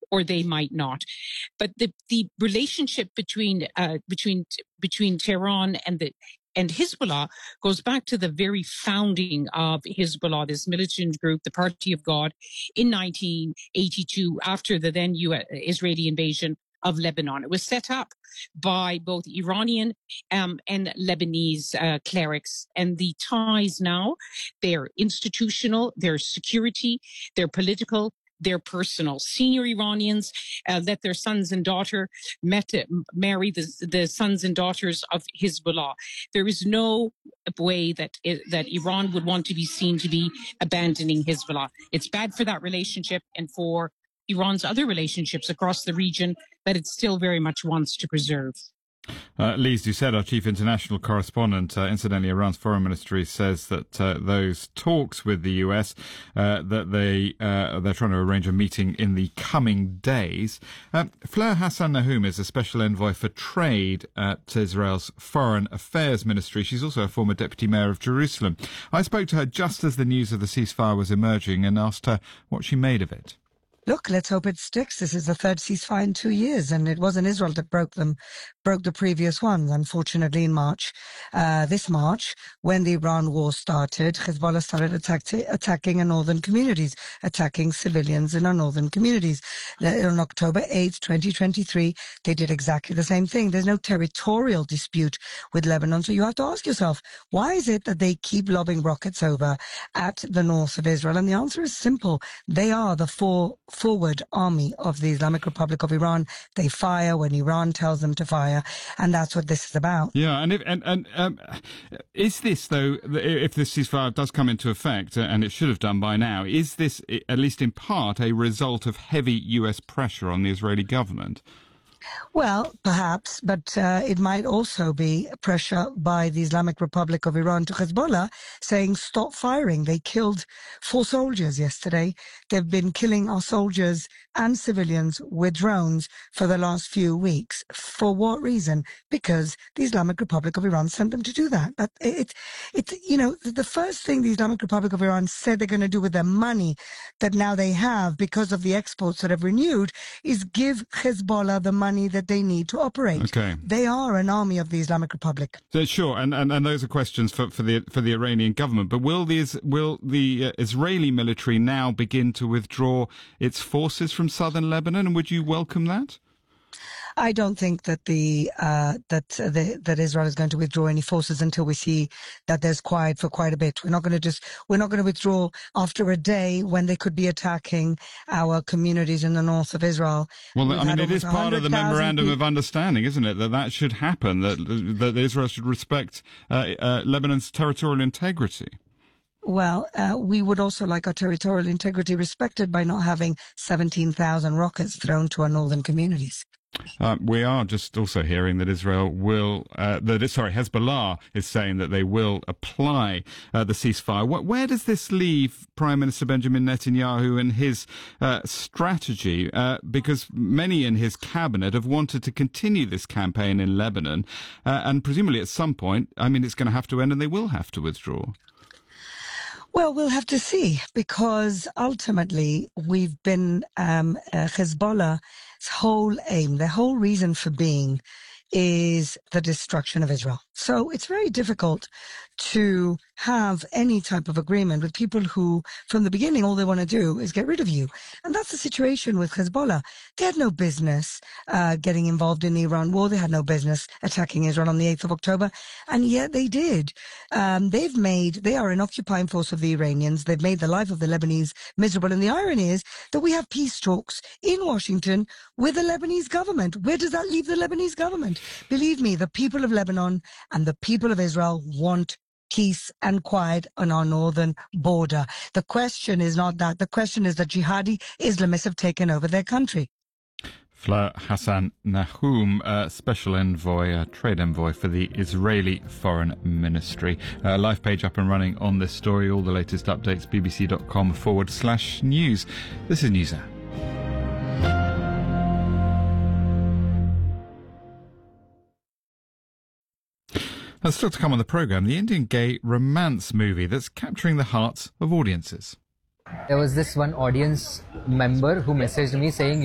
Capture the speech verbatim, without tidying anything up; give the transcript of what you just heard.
or they might not. But the, the relationship between uh, between between Tehran and the and Hezbollah goes back to the very founding of Hezbollah, this militant group, the Party of God, in nineteen eighty-two, after the then U S, Israeli invasion of Lebanon. It was set up by both Iranian um, and Lebanese uh, clerics. And the ties now, they're institutional, they're security, they're political, they're personal. Senior Iranians uh, let their sons and daughter met, marry the, the sons and daughters of Hezbollah. There is no way that that Iran would want to be seen to be abandoning Hezbollah. It's bad for that relationship and for Iran's other relationships across the region that it still very much wants to preserve. Uh, Lise Doucet, our chief international correspondent, uh, incidentally, Iran's foreign ministry says that uh, those talks with the U S, uh, that they, uh, they're trying to arrange a meeting in the coming days. Um, Fleur Hassan Nahoum is a special envoy for trade at Israel's foreign affairs ministry. She's also a former deputy mayor of Jerusalem. I spoke to her just as the news of the ceasefire was emerging and asked her what she made of it. Look, let's hope it sticks. This is the third ceasefire in two years, and it wasn't Israel that broke them, broke the previous ones. Unfortunately, in March, uh, this March, when the Iran war started, Hezbollah started attack attacking our northern communities, attacking civilians in our northern communities. On October eighth, twenty twenty-three, they did exactly the same thing. There's no territorial dispute with Lebanon, so you have to ask yourself, why is it that they keep lobbing rockets over at the north of Israel? And the answer is simple. They are the four forward army of the Islamic Republic of Iran. They fire when Iran tells them to fire, and that's what this is about. Yeah, and if, and and um, is this though, if this ceasefire does come into effect, uh, and it should have done by now, is this at least in part a result of heavy U S pressure on the Israeli government? Well, perhaps, but uh, it might also be pressure by the Islamic Republic of Iran to Hezbollah saying, stop firing. They killed four soldiers yesterday. They've been killing our soldiers and civilians with drones for the last few weeks. For what reason? Because the Islamic Republic of Iran sent them to do that. But it, it, you know, the first thing the Islamic Republic of Iran said they're going to do with their money that now they have because of the exports that have renewed is give Hezbollah the money that they need to operate. Okay. They are an army of the Islamic Republic. So, sure, and, and, and those are questions for, for the for the Iranian government. But will the will the uh, Israeli military now begin to withdraw its forces from southern Lebanon? And would you welcome that? I don't think that the uh, that uh, the, that Israel is going to withdraw any forces until we see that there's quiet for quite a bit. We're not going to just we're not going to withdraw after a day when they could be attacking our communities in the north of Israel. Well, We've I mean, it is part of the memorandum people. of understanding, isn't it, that that should happen, that that Israel should respect uh, uh, Lebanon's territorial integrity. Well, uh, we would also like our territorial integrity respected by not having seventeen thousand rockets thrown to our northern communities. Uh, we are just also hearing that Israel will, uh, that sorry, Hezbollah is saying that they will apply uh, the ceasefire. What, where does this leave Prime Minister Benjamin Netanyahu and his uh, strategy? Uh, because many in his cabinet have wanted to continue this campaign in Lebanon, uh, and presumably at some point, I mean, it's going to have to end, and they will have to withdraw. Well, we'll have to see, because ultimately we've been, um, uh, Hezbollah's whole aim, their whole reason for being is the destruction of Israel. So it's very difficult to have any type of agreement with people who, from the beginning, all they want to do is get rid of you. And that's the situation with Hezbollah. They had no business uh, getting involved in the Iran war. They had no business attacking Israel on the eighth of October. And yet they did. Um, they've made, they are an occupying force of the Iranians. They've made the life of the Lebanese miserable. And the irony is that we have peace talks in Washington with the Lebanese government. Where does that leave the Lebanese government? Believe me, the people of Lebanon and the people of Israel want peace and quiet on our northern border. The question is not that. The question is that jihadi Islamists have taken over their country. Fleur Hassan Nahoum, uh, special envoy, uh, trade envoy for the Israeli Foreign Ministry. Uh, live page up and running on this story. All the latest updates, bbc.com forward slash news. This is News Hour. Now, still to come on the programme, the Indian gay romance movie that's capturing the hearts of audiences. There was this one audience member who messaged me saying,